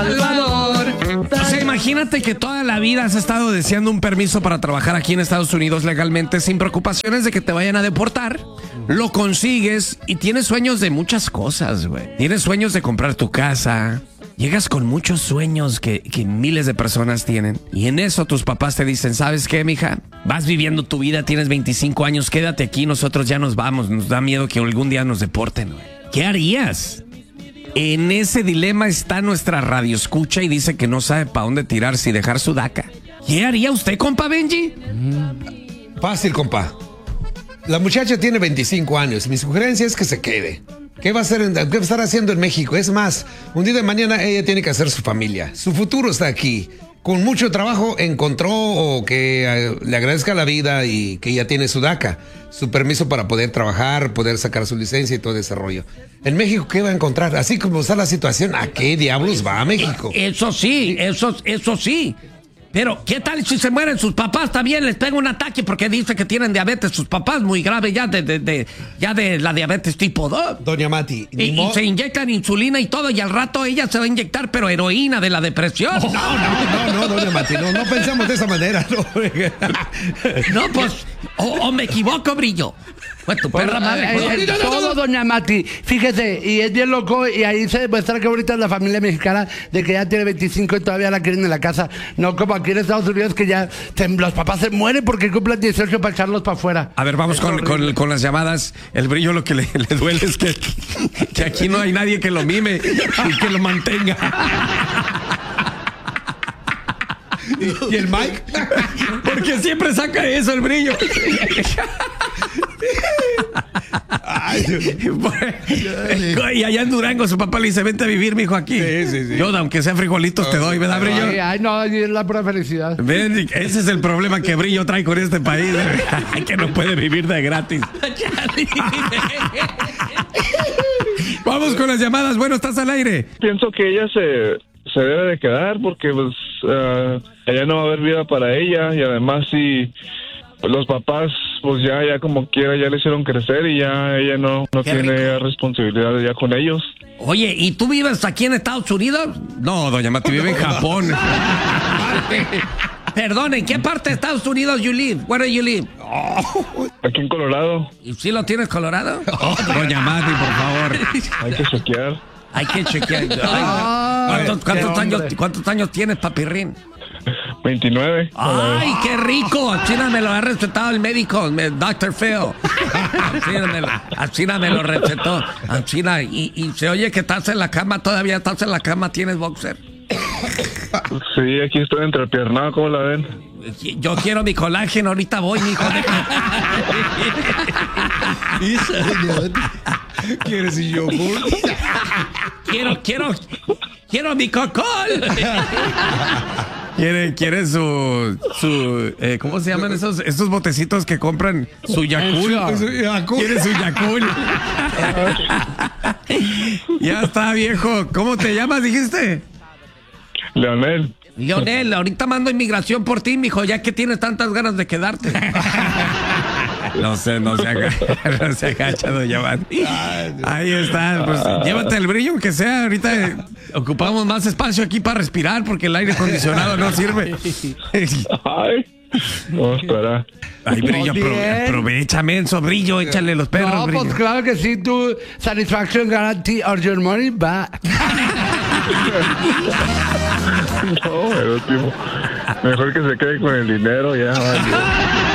Salvador. O sea, imagínate que toda la vida has estado deseando un permiso para trabajar aquí en Estados Unidos legalmente sin preocupaciones de que te vayan a deportar. Lo consigues y tienes sueños de muchas cosas, güey. Tienes sueños de comprar tu casa. Llegas con muchos sueños que miles de personas tienen. Y en eso tus papás te dicen, ¿sabes qué, mija? Vas viviendo tu vida, tienes 25 años, quédate aquí, nosotros ya nos vamos. Nos da miedo que algún día nos deporten, güey. ¿Qué harías? En ese dilema está nuestra radioescucha y dice que no sabe para dónde tirarse y dejar su DACA. ¿Qué haría usted, compa Benji? Fácil, compa. La muchacha tiene 25 años. Mi sugerencia es que se quede. ¿Qué va a hacer? ¿Qué va a estar haciendo en México? Es más, un día de mañana ella tiene que hacer su familia. Su futuro está aquí. Con mucho trabajo encontró que le agradezca la vida y que ya tiene su DACA, su permiso para poder trabajar, poder sacar su licencia y todo ese rollo. En México, ¿qué va a encontrar? Así como está la situación, ¿a qué diablos va a México? Eso sí. Pero, ¿qué tal si se mueren sus papás? También les pega un ataque porque dice que tienen diabetes. Sus papás muy grave ya de la diabetes tipo 2. Doña Mati. Y se inyectan insulina y todo. Y al rato ella se va a inyectar, pero heroína de la depresión. No, doña Mati. No pensamos de esa manera. No, pues, o me equivoco, Brillo. Pues tu perra madre. Todo, doña Mati. Fíjese, y es bien loco, y ahí se demuestra que ahorita es la familia mexicana de que ya tiene 25 y todavía la quieren en la casa. No como aquí en Estados Unidos que ya los papás se mueren porque cumplen 18 para echarlos para afuera. A ver, vamos con las llamadas. El Brillo lo que le duele es que aquí no hay nadie que lo mime y que lo mantenga. ¿Y el Mike? Porque siempre saca eso el Brillo. Y allá en Durango su papá le dice, vente a vivir, mijo, aquí. Sí. Yo, aunque sea frijolitos, te doy, ¿verdad, Brillo? Ay, no, es la pura felicidad. Ven, ese es el problema que Brillo trae con este país. Que no puede vivir de gratis. Vamos con las llamadas. Bueno, estás al aire. Pienso que ella se debe de quedar porque pues allá no va a haber vida para ella y además si los papás pues ya como quiera ya le hicieron crecer y ya ella no tiene responsabilidad ya con ellos. Oye, ¿y tú vives aquí en Estados Unidos? No, doña Mati vive en Japón. Perdón, ¿en qué parte de Estados Unidos you live? Where do you live? Aquí en Colorado. ¿Y si lo tienes Colorado? Doña Mati, por favor. Hay que chequear. Hay que chequear. ¿Cuántos años tienes, papirrín? 29. ¡Ay, qué rico! China me lo ha recetado el médico, Dr. Phil. China me lo recetó. China, y se oye que estás en la cama, todavía estás en la cama, ¿tienes boxer? Sí, aquí estoy entrepiernado, ¿cómo la ven? Yo quiero mi colágeno, ahorita voy, mijo. ¿Quieres mi yogur? Quiero mi cocol. Quiere su ¿cómo se llaman esos botecitos que compran? Su Yakult. Quiere su Yakult. Ya está, viejo. ¿Cómo te llamas, dijiste? Leonel, ahorita mando inmigración por ti, mijo, ya que tienes tantas ganas de quedarte. No se agacha, doña Mati. Ahí está, pues llévate el Brillo, aunque sea. Ahorita ocupamos más espacio aquí para respirar porque el aire acondicionado no sirve. ay, ¿cómo estará? Ay, Brillo, aprovecha, menso, Brillo, échale los perros, No, Brillo. pues claro que sí, tu satisfaction guarantee or your money back. No, el último. Mejor que se quede con el dinero ya. Vale.